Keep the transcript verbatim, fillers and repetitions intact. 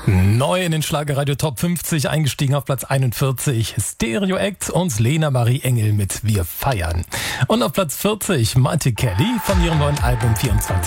Neu in den Schlagerradio Top fünfzig eingestiegen auf Platz einundvierzig. Stereo Act und Lena Marie Engel mit Wir feiern. Und auf Platz vierzig Monte Kelly von ihrem neuen Album vierundzwanzig.